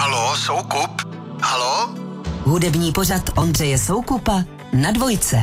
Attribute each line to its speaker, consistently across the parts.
Speaker 1: Halo, Soukup? Halo?
Speaker 2: Hudební pořad Ondřeje Soukupa na Dvojce.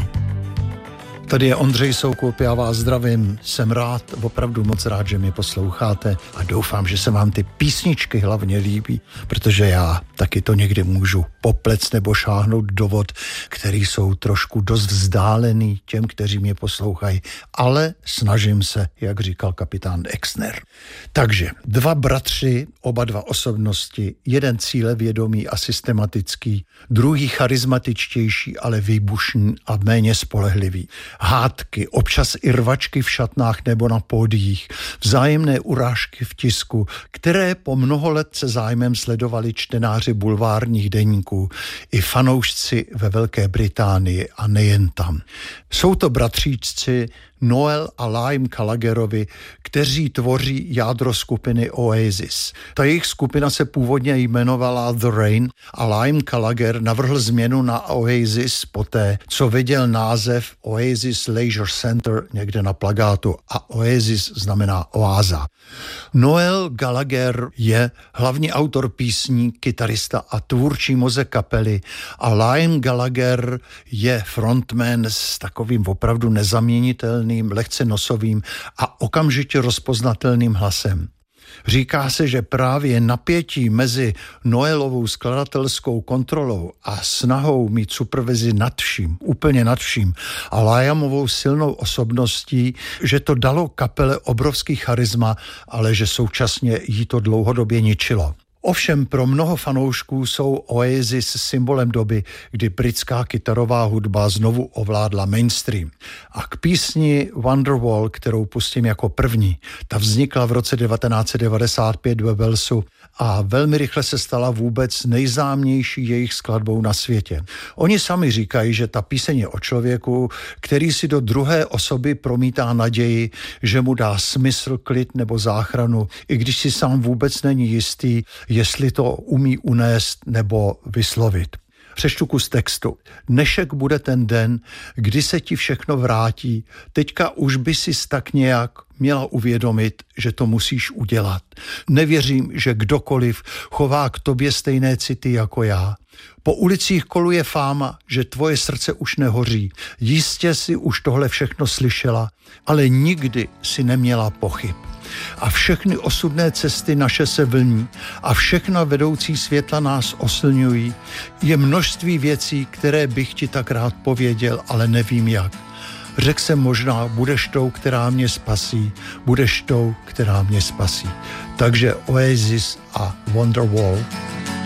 Speaker 3: Tady je Ondřej Soukup, já vás zdravím, jsem rád, opravdu moc rád, že mě posloucháte a doufám, že se vám ty písničky hlavně líbí, protože já taky to někdy můžu poplec nebo šáhnout do vod, který jsou trošku dost vzdálený těm, kteří mě poslouchají, ale snažím se, jak říkal kapitán Exner. Takže 2 bratři, oba 2 osobnosti, jeden cílevědomý a systematický, druhý charismatičtější, ale výbušný a méně spolehlivý. Hádky, občas i rvačky v šatnách nebo na pódiích, vzájemné urážky v tisku, které po mnoho let se zájmem sledovali čtenáři bulvárních deníků i fanoušci ve Velké Británii a nejen tam. Jsou to bratříčci Noel a Liam Gallagherovi, kteří tvoří jádro skupiny Oasis. Ta jejich skupina se původně jmenovala The Rain a Liam Gallagher navrhl změnu na Oasis poté, co viděl název Oasis Leisure Center někde na plakátu a Oasis znamená oáza. Noel Gallagher je hlavní autor písní, kytarista a tvůrčí mozek kapely a Liam Gallagher je frontman s takovým opravdu nezaměnitelným, lehce nosovým a okamžitě rozpoznatelným hlasem. Říká se, že právě napětí mezi Noelovou skladatelskou kontrolou a snahou mít supervizi nad vším, úplně nad vším a Liamovou silnou osobností, že to dalo kapele obrovský charisma, ale že současně jí to dlouhodobě ničilo. Ovšem pro mnoho fanoušků jsou Oasis symbolem doby, kdy britská kytarová hudba znovu ovládla mainstream. A k písni Wonderwall, kterou pustím jako první, ta vznikla v roce 1995 ve Walesu a velmi rychle se stala vůbec nejznámější jejich skladbou na světě. Oni sami říkají, že ta píseň je o člověku, který si do druhé osoby promítá naději, že mu dá smysl, klid nebo záchranu, i když si sám vůbec není jistý, jestli to umí unést nebo vyslovit. Přečtu kus textu. Dnešek bude ten den, kdy se ti všechno vrátí. Teďka už by si tak nějak měla uvědomit, že to musíš udělat. Nevěřím, že kdokoliv chová k tobě stejné city jako já. Po ulicích koluje fáma, že tvoje srdce už nehoří. Jistě si už tohle všechno slyšela, ale nikdy si neměla pochyb. A všechny osudné cesty naše se vlní a všechna vedoucí světla nás oslňují. Je množství věcí, které bych ti tak rád pověděl, ale nevím jak. Řekl jsem možná, budeš tou, která mě spasí, budeš tou, která mě spasí. Takže Oasis a Wonderwall.